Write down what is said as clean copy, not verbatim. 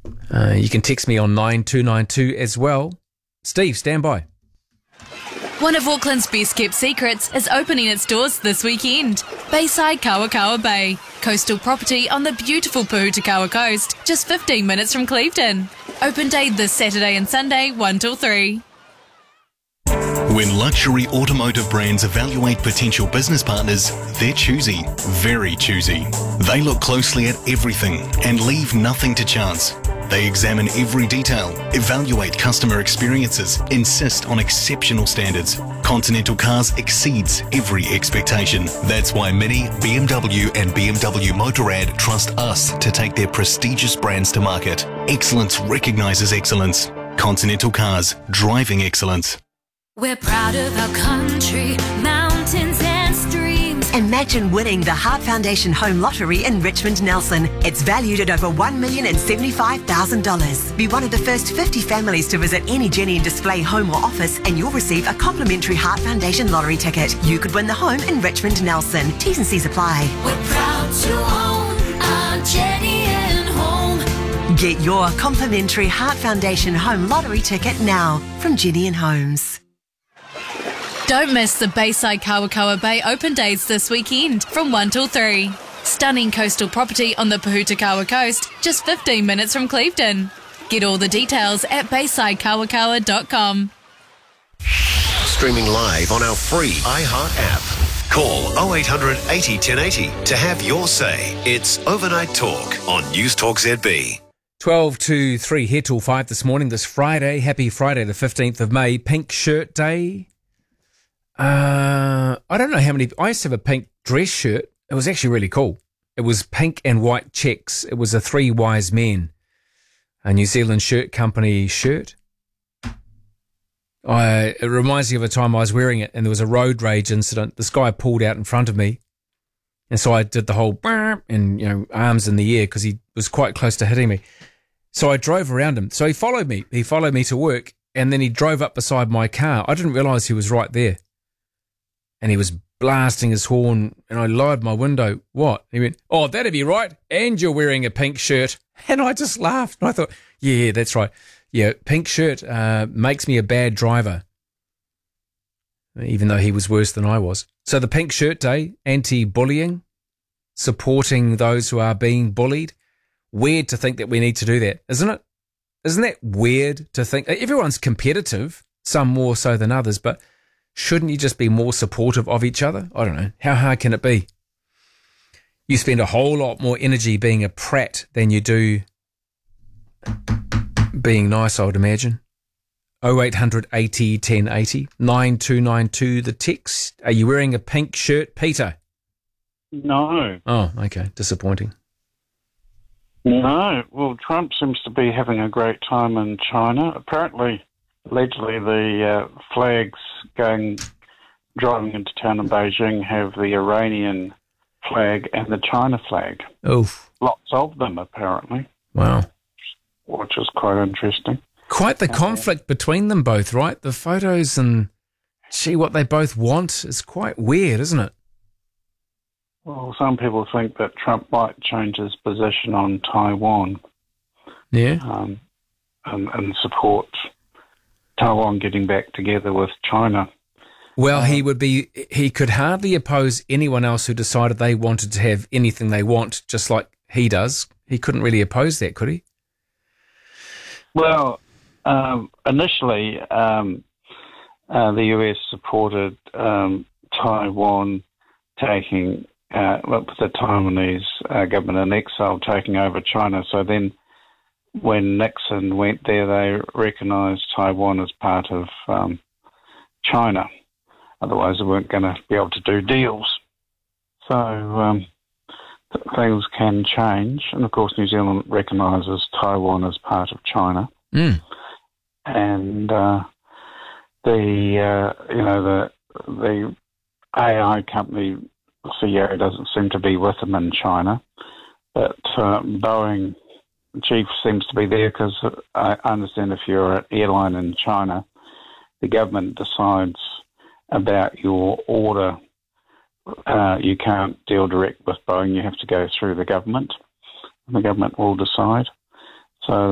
You can text me on 9292 as well. Steve, stand by. One of Auckland's best kept secrets is opening its doors this weekend. Bayside Kawakawa Bay. Coastal property on the beautiful Puhutakawa coast, just 15 minutes from Clevedon. Open day this Saturday and Sunday, 1 till 3. When luxury automotive brands evaluate potential business partners, they're choosy, very choosy. They look closely at everything and leave nothing to chance. They examine every detail, evaluate customer experiences, insist on exceptional standards. Continental Cars exceeds every expectation. That's why Mini, BMW and BMW Motorrad trust us to take their prestigious brands to market. Excellence recognises excellence. Continental Cars, driving excellence. We're proud of our country, mountains and streams. Imagine winning the Heart Foundation Home Lottery in Richmond Nelson. It's valued at over $1,075,000. Be one of the first 50 families to visit any Jenny and Display home or office, and you'll receive a complimentary Heart Foundation lottery ticket. You could win the home in Richmond Nelson. T's and C's apply. We're proud to own our Jenny and Home. Get your complimentary Heart Foundation Home Lottery ticket now from Jenny and Homes. Don't miss the Bayside Kawakawa Bay open days this weekend from 1 till 3. Stunning coastal property on the Puhutakawa coast, just 15 minutes from Clevedon. Get all the details at baysidekawakawa.com. Streaming live on our free iHeart app. Call 0800 80 1080 to have your say. It's Overnight Talk on News Talk ZB. 12 to 3 here till 5 this morning, this Friday. Happy Friday, the 15th of May. Pink Shirt Day. I don't know how many. I used to have a pink dress shirt. It was actually really cool. It was pink and white checks. It was a Three Wise Men, a New Zealand shirt company shirt. It reminds me of a time I was wearing it and there was a road rage incident. This guy pulled out in front of me, and so I did the whole and arms in the air because he was quite close to hitting me. So I drove around him. So he followed me. He followed me to work, and then he drove up beside my car. I didn't realise he was right there. And he was blasting his horn, and I lowered my window. What? He went, "Oh, that'd be right. And you're wearing a pink shirt." And I just laughed. And I thought, yeah, that's right. Yeah, pink shirt makes me a bad driver, even though he was worse than I was. So the Pink Shirt Day, anti-bullying, supporting those who are being bullied. Weird to think that we need to do that, isn't it? Isn't that weird to think? Everyone's competitive, some more so than others, but shouldn't you just be more supportive of each other? I don't know. How hard can it be? You spend a whole lot more energy being a prat than you do being nice, I would imagine. 0800 80 1080 9292 the text. Are you wearing a pink shirt, Peter? No. Oh, okay. Disappointing. No. Well, Trump seems to be having a great time in China. Allegedly, the flags driving into town in Beijing have the Iranian flag and the China flag. Oof. Lots of them, apparently. Wow. Which is quite interesting. Quite the conflict between them both, right? The photos and what they both want is quite weird, isn't it? Well, some people think that Trump might change his position on Taiwan. Yeah. And support Taiwan getting back together with China. Well, he could hardly oppose anyone else who decided they wanted to have anything they want, just like he does. He couldn't really oppose that, could he? Well, initially, the US supported Taiwan taking, the Taiwanese government in exile taking over China. So then when Nixon went there, they recognised Taiwan as part of China. Otherwise, they weren't going to be able to do deals. So things can change. And, of course, New Zealand recognises Taiwan as part of China. Mm. And the AI company CEO doesn't seem to be with them in China. But Boeing chief seems to be there because I understand if you're an airline in China, the government decides about your order. You can't deal direct with Boeing. You have to go through the government, and the government will decide. So